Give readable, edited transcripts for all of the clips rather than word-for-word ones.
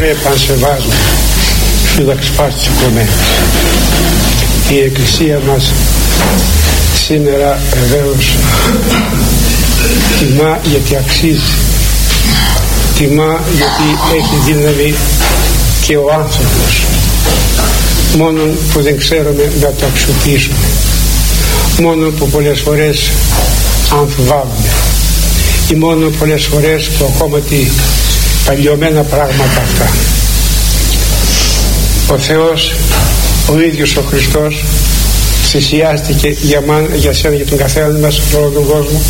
Κύριε Πανσεβάζου, φύλαξ πάσης οικομένης. Η Εκκλησία μας σήμερα βεβαίως τιμά γιατί αξίζει, τιμά γιατί έχει δύναμη και ο άνθρωπος, μόνο που δεν ξέρουμε να το αξιοποιήσουμε, μόνο που πολλές φορές αμφιβάλλουμε ή μόνο πολλές φορές που ακόμα παλιωμένα πράγματα αυτά. Ο Θεός ο ίδιος ο Χριστός θυσιάστηκε για σένα, για τον καθένα μας σε όλο τον κόσμο,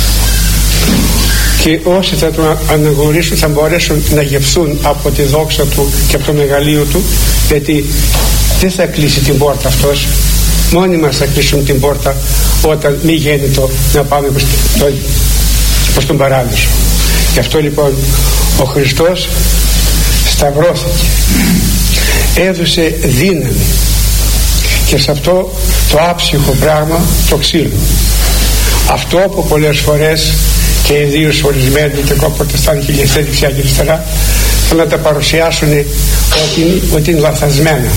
και όσοι θα τον αναγνωρίσουν θα μπορέσουν να γευθούν από τη δόξα του και από το μεγαλείο του, γιατί δεν θα κλείσει την πόρτα αυτός, μόνοι μας θα κλείσουν την πόρτα όταν μη γέννητο να πάμε προς τον παράδεισο. Γι' αυτό λοιπόν ο Χριστός σταυρώθηκε, έδωσε δύναμη, και σε αυτό το άψυχο πράγμα το ξύλο, αυτό που πολλές φορές και ιδίως ορισμένοι και ακόμα προτεστάνοι και δεξιά και αριστερά θέλουν να τα παρουσιάσουν ότι είναι λαθασμένα.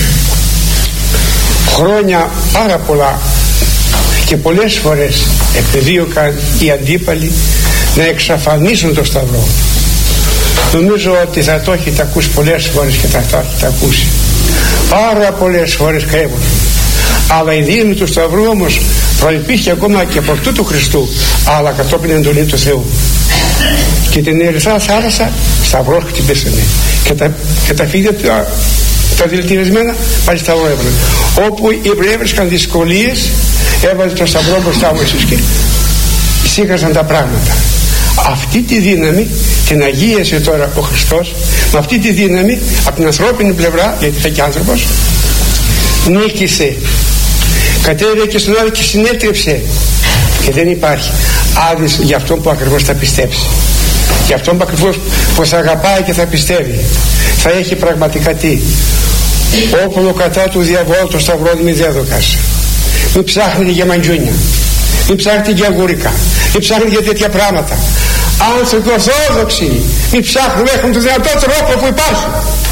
Χρόνια πάρα πολλά και πολλές φορές επεδίωκαν οι αντίπαλοι να εξαφανίσουν το Σταυρό. Νομίζω ότι θα το έχετε ακούσει πολλές φορές και θα το έχετε ακούσει πάρα πολλές φορές κρέμουν. Αλλά η δύναμη του Σταυρού όμως προϋπήρχε ακόμα και από αυτού του Χριστού, αλλά κατόπιν εντολή του Θεού. Και την Ερυθρά Θάλασσα σταυρός χτυπήσανε, και τα φίδια τα δηλητηρισμένα πάλι σταυρό έβαλαν. Όπου οι Εβραίοι έβρισκαν δυσκολίες, έβαλε το σταυρό μπροστά μου εσείς και σίγαζαν τα πράγματα. Αυτή τη δύναμη την αγίασε τώρα ο Χριστός. Με αυτή τη δύναμη από την ανθρώπινη πλευρά, γιατί θα και άνθρωπος, νίκησε, κατέβηκε και στον άλλο και συνέτρεψε, και δεν υπάρχει άδειες για αυτόν που ακριβώς θα πιστέψει, για αυτόν που ακριβώς που θα αγαπάει και θα πιστεύει. Θα έχει πραγματικά τι? Όπλο κατά του διαβόλου το σταυρό μη δέδοκας. Μην ψάχνετε για μαντζούνια, μην ψάχνετε για αγγουρικά, μην ψάχνετε για τέτοια πράγματα. Άνθρωποι ορθόδοξοι, μην ψάχνουμε, έχουν το δυνατότερο όπλο που υπάρχει.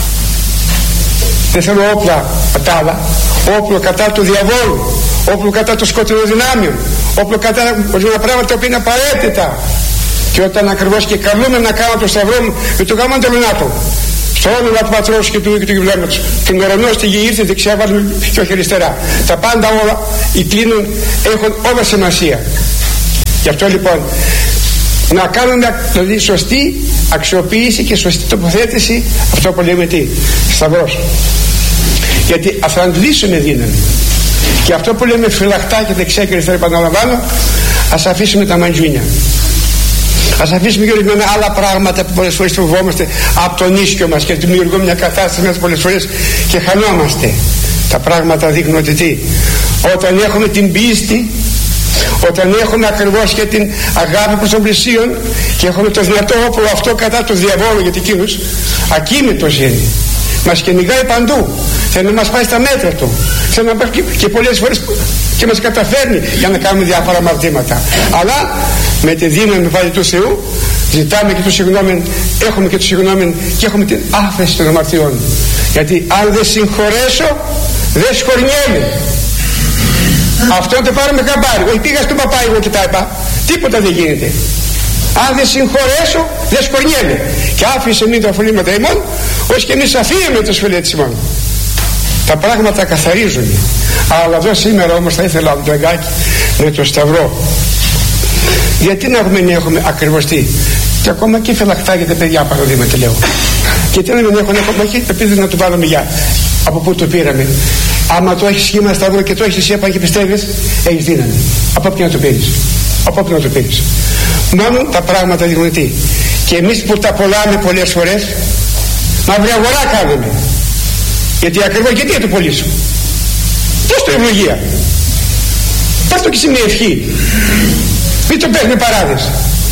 Δεν θέλω όπλα τα άλλα, όπλο κατά του διαβόλου, όπλο κατά των σκοτεινών δυνάμεων, όπλο κατά ορισμένα πράγματα που είναι απαραίτητα. Και όταν ακριβώς και καλούμε να κάνω το σταυρό μου, με το γάμο αντελονάτο, στο όνομα του Πατρός και του Υιού και του Αγίου Πνεύματος, τον ουρανό στη γη ήρθε δεξιά, βάλουμε και όχι αριστερά. Τα πάντα όλα, οι κλείνουν, έχουν όλα σημασία. Γι' αυτό λοιπόν να κάνουμε δηλαδή σωστή αξιοποίηση και σωστή τοποθέτηση, αυτό που λέμε τι? Σταυρός. Γιατί θα αντλήσουμε δύναμη. Και αυτό που λέμε φυλαχτά και δεξιά και αριστερά, επαναλαμβάνω, ας αφήσουμε τα μαντζούνια, ας αφήσουμε και ορισμένα άλλα πράγματα που πολλές φορές φοβόμαστε από τον ίσιο μας και δημιουργούμε μια κατάσταση μας πολλές φορές και χανόμαστε. Τα πράγματα δείχνουν ότι τι? Όταν έχουμε την πίστη, όταν έχουμε ακριβώς και την αγάπη προς τον πλησίον και έχουμε το δυνατό όπλο αυτό κατά του διαβόλου, γιατί εκείνος ακίνητος είναι, μας κυνηγάει παντού, θέλει να μας πάει στα μέτρα του, θέλει να πάει και πολλές φορές και μας καταφέρνει για να κάνουμε διάφορα αμαρτήματα. Αλλά με τη δύναμη πάλι του Θεού ζητάμε και το συγγνώμη, έχουμε και το συγγνώμη και έχουμε την άφεση των αμαρτιών. Γιατί αν δεν συγχωρέσω δεν σχορνιέμαι. Αυτό το πάρουμε χαμπάρι. Όχι, πήγα στον παπά και τα είπα, τίποτα δεν γίνεται. Αν δεν συγχωρέσω δεν σχορνιέμαι. Και άφησε μην τα αφολήματα ημών, ως και εμείς αφήνουμε το σφυλέτη ημών. Τα πράγματα καθαρίζουν. Αλλά εδώ σήμερα όμως θα ήθελα το εγκάκι με το σταυρό. Γιατί να έχουμε ακριβώς τι? Και ακόμα και φυλαχτά για τα παιδιά παραδείγματα λέω. Και τι να μην έχουμε επειδή να το βάλουμε για από πού το πήραμε. Άμα το έχεις σχήμα σταυρό και το έχεις εσύ και πιστεύεις, έχεις δύναμη. Από όποιον να το πήρεις. Από όποιον να το πήρεις. Μόνο τα πράγματα δείχνουν τι? Και εμείς που τα πουλάμε πολλές φορές, μαύρη αγορά κάνουμε. Γιατί ακριβώς γιατί να το πουλήσω? Πώς το ευλογία? Πώς το και σε μια ευχή? Μην το παίρνει παράδειες.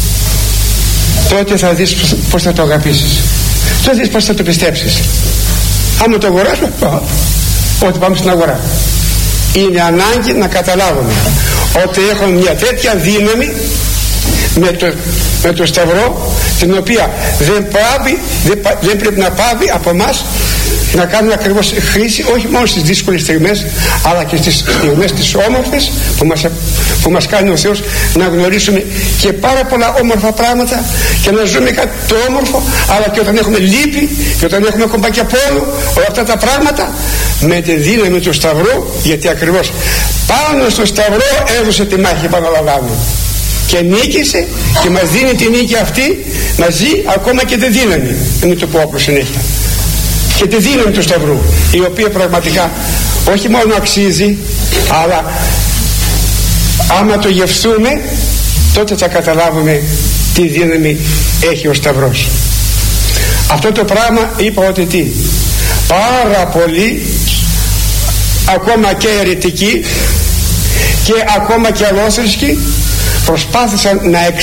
Τότε θα δεις πώς θα το αγαπήσεις. Τότε θα δεις πώς θα το πιστέψεις. Άμα το αγοράσουμε, ότι πάμε στην αγορά. Είναι ανάγκη να καταλάβουμε ότι έχουμε μια τέτοια δύναμη με το σταυρό, την οποία δεν πρέπει να πάβει από εμάς να κάνουμε ακριβώς χρήση, όχι μόνο στις δύσκολες στιγμές, αλλά και στις στιγμές τις όμορφες που μας κάνει ο Θεός να γνωρίσουμε και πάρα πολλά όμορφα πράγματα και να ζούμε κάτι το όμορφο, αλλά και όταν έχουμε λύπη και όταν έχουμε κομπάκια πόνο, όλα αυτά τα πράγματα με τη δύναμη του σταυρού, γιατί ακριβώς πάνω στο σταυρό έδωσε τη μάχη, επαναλαμβάνω, και νίκησε και μας δίνει τη νίκη αυτή, μας ζει ακόμα και τη δύναμη, μην το πω όπλο συνέχεια, και τη δύναμη του σταυρού, η οποία πραγματικά όχι μόνο αξίζει, αλλά άμα το γευθούμε, τότε θα καταλάβουμε τι δύναμη έχει ο σταυρός. Αυτό το πράγμα είπα ότι τι, πάρα πολλοί, ακόμα και αιρετικοί και ακόμα και αλόθρησκοι, προσπάθησαν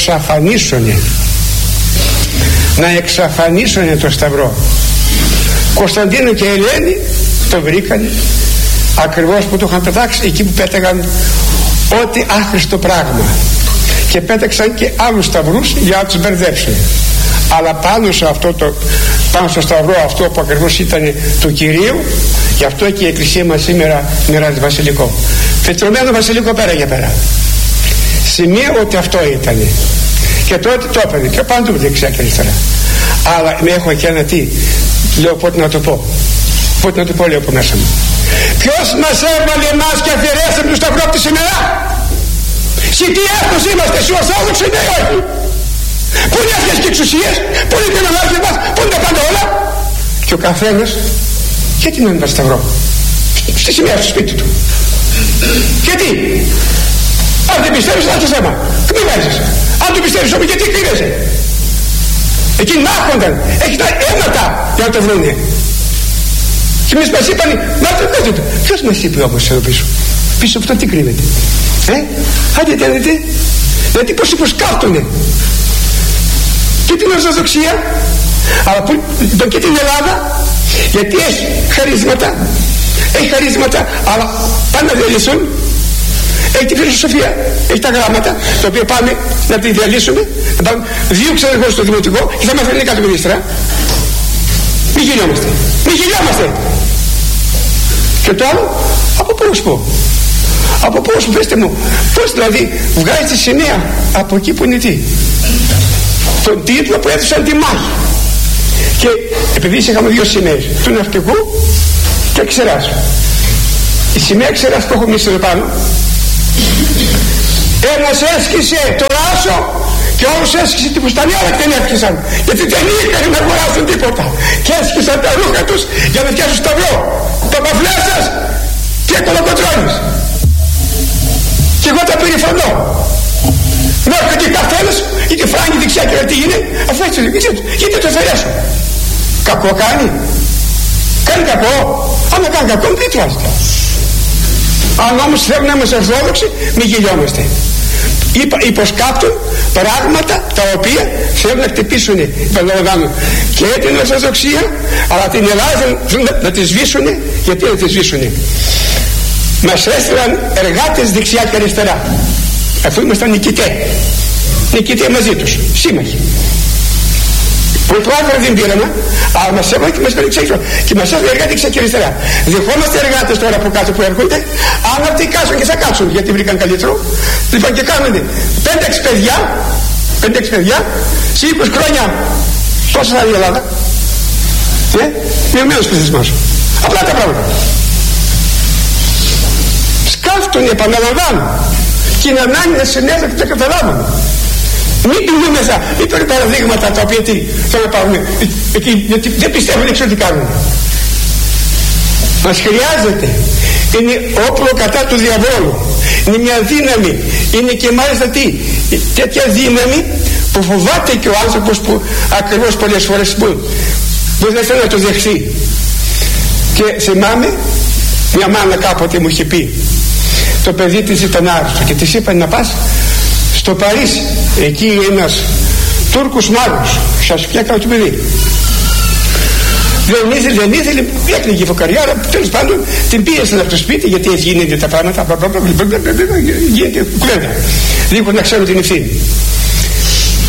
να εξαφανίσουν το σταυρό. Κωνσταντίνο και Ελένη το βρήκαν ακριβώς που το είχαν πετάξει εκεί που πέταγαν ό,τι άχρηστο πράγμα, και πέταξαν και άλλους σταυρούς για να τους μπερδέψουν. Αλλά πάνω στο σταυρό αυτό που ακριβώς ήταν του Κυρίου, γι' αυτό και η Εκκλησία μας σήμερα μοιράζει βασιλικό, πετρωμένο βασιλικό πέρα για πέρα, σημείο ότι αυτό ήταν, και τότε το έπαιρνε και παντού δεξιά και αριστερά. Αλλά έχω και ένα τι λέω, πότε να το πω λέω από μέσα μου. Ποιος μας έβαλε εμάς και αφαιρέσαμε το σταυρό από τη σημαία? Τι έθνος είμαστε, εσύ Ορθόδοξοι, ναι ή όχι? Πού είναι αυτές και εξουσίες, πού είναι την ανάγκη μας, πού είναι τα πάντα όλα? Και ο καθένας γιατί να είναι σταυρό στη σημαία στο σπίτι του? Γιατί? Αν δεν πιστεύεις, θα το θέμα, μην βάζεις. Αν το πιστεύεις όμως, γιατί κρύβεσαι? Εκεί νάχονταν, έχει τα αίματα για να το βρούνε. Και εμείς μας είπαν, μα το πέτε του. Ποιος μας είπε όμως εδώ πίσω από αυτό τι κρύβεται? Άντε δείτε, γιατί πως υποσκάπτουνε και την Ορθοδοξία, αλλά και την Ελλάδα, γιατί έχει χαρίσματα, αλλά πάνε να διαλύσουν. Έχει τη φιλοσοφία, έχει τα γράμματα, τα οποία πάμε να τη διαλύσουμε, να πάμε 2 ξενεργούς στο δημοτικό και θα μάθουν κάτω ministra. Μη γελιόμαστε. Και το άλλο, από πώς πω? Πέστε μου, πώς δηλαδή βγάζει τη σημαία από εκεί που είναι τι? Τον τίτλο που έδωσαν τη μάχη. Και επειδή είχαμε 2 σημαίες, του ναυτικού και Ξεράς. Η σημαία Ξεράς που έχω εμείς εδώ πάνω, ένας έσκησε το ράσο και όλους έσκησε την φουστανιά, αλλά δεν έσκησαν, γιατί δεν είχαν να αγοράσουν τίποτα, και έσκησαν τα ρούχα τους για να φτιάσουν σταυρό, παπαφλέσσας και κολοκοτρώνες. Και εγώ τα περιφρονώ. Να έρχεται καθένας, είτε φράγει δεξιά και τι είναι, αφού έτσι γιατί το αφαιρέσω? Κακό κάνει? Κάνει κακό? Άμα κάνει κακό, μην το βάζετε. Αν όμως θέλουν να είμαστε Ορθόδοξοι, μην γελιόμαστε. Υποσκάπτουν πράγματα τα οποία θέλουν να χτυπήσουν, επαναλαμβάνω, και την Ορθοδοξία, αλλά την Ελλάδα να τη σβήσουν. Γιατί να τη σβήσουν? Μας έστειλαν εργάτες δεξιά και αριστερά, αφού ήμασταν νικητέ μαζί τους, σύμμαχοι. Πρωτοάγρα δεν πήραμε, αλλά μας έβαλε και μας πήρε ξέχυρο. Και μας έβαλε εργάτες δεξιά και αριστερά. Δεχόμαστε εργάτες τώρα από κάτω που έρχονται, αν αυτοί κάτσουν και θα κάτσουν, γιατί βρήκαν καλύτερο. Λοιπόν, και κάνουν 5-6 παιδιά, σε 20 χρόνια, πόσα θα είναι η Ελλάδα? Μειωμένος πληθυσμός. Απλά τα πράγματα. Σκάφτουν, επαναλαμβάνω, και είναι ανάγκη να συνέδρα και τα καταλάβουμε. Μην πηγούμεθα, είπαν παραδείγματα τα οποία τι θα με πάρουν εκεί, γιατί δεν πιστεύουν, δεν ξέρω τι κάνουν. Μας χρειάζεται, είναι όπλο κατά του διαβόλου, είναι μια δύναμη, είναι και μάλιστα τι, τέτοια δύναμη που φοβάται και ο άνθρωπος, που ακριβώς πολλές φορές που δεν θέλει να το δεχθεί. Και θυμάμαι μια μάνα κάποτε μου είχε πει, το παιδί της ήταν άρρωστο και της είπαν να πας στο Παρίσι, εκεί ένας Τούρκος μάγος σας φτιάκανε το παιδί. Δεν ήθελε, έκλειγε η φωκαριά, αλλά τέλος πάντων την πίεσαν από το σπίτι, γιατί έτσι γίνεται τα πράγματα, γίνεται κουβέντα, δίχως να ξέρουν την ευθύνη.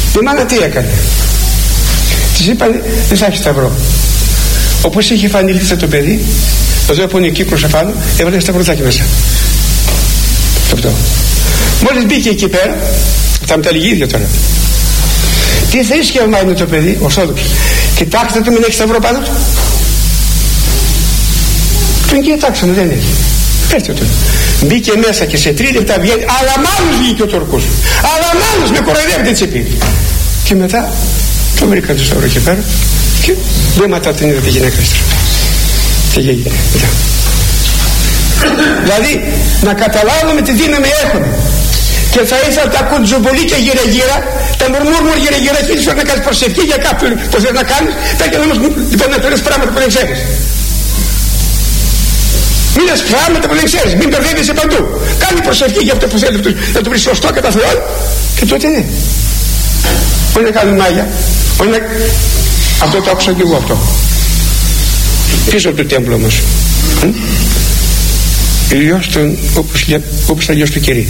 Η μάνα τι έκανε? Της είπαν δεν θα έχει σταυρό. Όπως είχε φανεί λίτσα το παιδί, εδώ που είναι ο κύκλος απάνω, έβαλε ένα σταυρωτάκι μέσα. Αυτό. Μόλις μπήκε εκεί πέρα, θα με τα λίγη ίδια τώρα. Τι θρήσκευμα είναι το παιδί, ορθόδοξο? Κοιτάξτε το, μην έχει σταυρό πάνω του. Τον κοιτάξαμε, δεν έχει. Πέστε το. Μπήκε μέσα και σε 3 λεπτά βγαίνει, αλλά μάλλον βγήκε ο Τουρκός. Αλλά μάλλον με κοροϊδεύεται τσεπί. Και μετά το βρήκαν το σταυρό εκεί πέρα και βήματα την είδα τη γυναίκα έστρα. Και γέγει. Δηλαδή να καταλάβουμε τι δύναμη έχουμε. Και θα ήθελα τα κουτζομπολίκια γύρω-γύρω, τα μουρμούρμουρ γύρω-γύρω, και ίσως να κάνεις προσευχή για κάποιον που θες να κάνεις, πέρα όμως λοιπόν να του λες πράγματα που δεν ξέρεις. Μην λες πράγματα που δεν ξέρεις, μην μπερδεύεσαι παντού. Κάνει προσευχή για αυτό που θέλει να του βρει σωστό κατά Θεόν, και τότε ναι. Όχι να κάνουν μάγια, όχι να... Αυτό το άκουσα και εγώ αυτό. Πίσω από το τέμπλο όμως. Ηλιός τον, όπως τα λιός του Κυρί.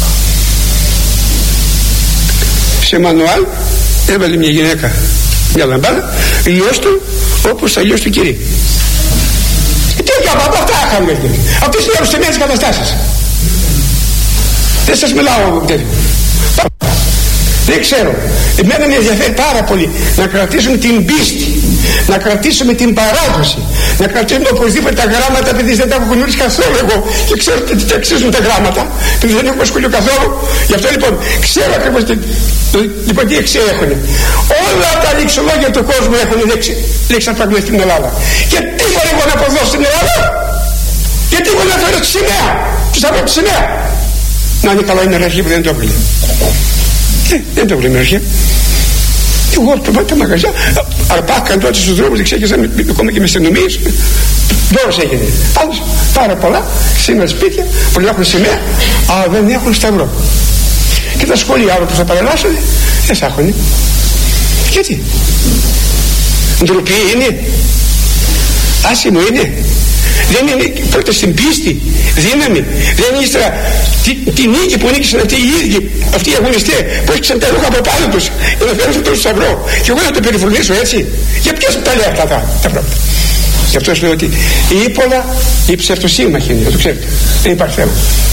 Σε μανουάλ έβαλε μια γυναίκα μια λαμπάδα, ηλιός του όπως τα λιός του Κυρί. Τι έκανα, από αυτά είχαμε. Αυτές είναι αρρωστημένες καταστάσεις. Δεν σας μιλάω τέτοιο. Δεν ξέρω. Εμένα με ενδιαφέρει πάρα πολύ να κρατήσουμε την πίστη, να κρατήσουμε την παράδοση, να κρατήσουμε οπωσδήποτε τα γράμματα, επειδή δεν τα έχω γνωρίσει καθόλου εγώ και ξέρω τι αξίζουν τα γράμματα, επειδή δεν έχουμε σχολείο καθόλου. Γι' αυτό λοιπόν ξέρω ακριβώς λοιπόν τι αξία έχουν. Όλα τα λεξολόγια του κόσμου έχουν λέξει αρπαγμένη στην Ελλάδα. Και τι μπορώ εγώ να αποδώσω στην Ελλάδα? Γιατί εγώ να φέρω τη σημαία, τους θα βρω τη σημαία. Να είναι καλά η μεραρχία που δεν το έβγαλε. Δεν το έβγαλε η μεραρχία. Εγώ τα μαγαζιά αρπάχαν τότε στους δρόμους, εξέγεσαν ακόμα και με αστυνομίες. Δώρος έγινε. Πάντως πάρα πολλά σήμερα σπίτια που έχουν σημαία, αλλά δεν έχουν σταυρό. Και τα σχολεία άλλα που θα παρελάσουν δεν θα έχουν. Γιατί? Ντροπή είναι? Άσημο είναι? Δεν είναι πρώτα στην πίστη, δύναμη? Δεν είναι ύστερα τη νίκη που νίκησαν αυτοί οι ίδιοι, αυτοί οι αγωνιστές που έσκησαν τα ρούχα από πάνω τους για να φέρουν στον σταυρό? Και εγώ να το περιφρονήσω έτσι? Για ποιος τα λέει αυτά τα πράγματα? Γι' αυτό σου λέω ότι η ύπολα, η ψευτοσύμμαχη είναι, το ξέρετε, δεν υπάρχει θέμα.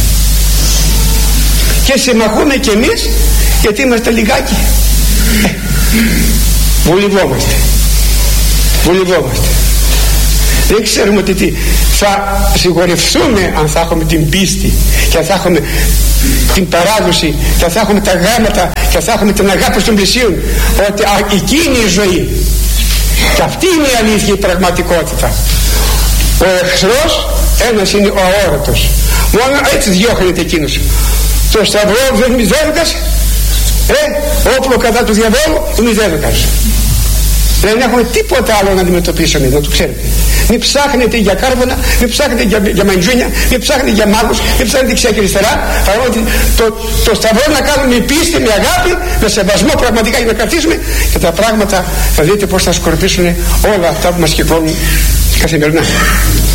Και συμμαχούμε κι εμείς γιατί είμαστε λιγάκι. Βολευόμαστε. Δεν ξέρουμε ότι θα σιγουρευτούμε αν θα έχουμε την πίστη και αν θα έχουμε την παράδοση και αν θα έχουμε τα γράμματα και αν θα έχουμε την αγάπη των πλησίων, ότι εκείνη η ζωή και αυτή είναι η αλήθεια, η πραγματικότητα. Ο εχθρός ένας είναι ο αόρατος, μόνο έτσι διώχνεται εκείνος. Το σταυρό δεν μη δέδοκας, όπλο κατά του διαβόλου μη δέδοκας. Δεν έχουμε τίποτα άλλο να αντιμετωπίσουμε, να το ξέρετε. Μην ψάχνετε για κάρβονα, μην ψάχνετε για μαντζούνια, μην ψάχνετε για μάγους, μην ψάχνετε δεξιά και αριστερά. Παρά ότι το σταυρό να κάνουμε με πίστη, με αγάπη, με σεβασμό πραγματικά για να κρατήσουμε, και τα πράγματα θα δείτε πως θα σκορπίσουν όλα αυτά που μας κυκλώνουν καθημερινά.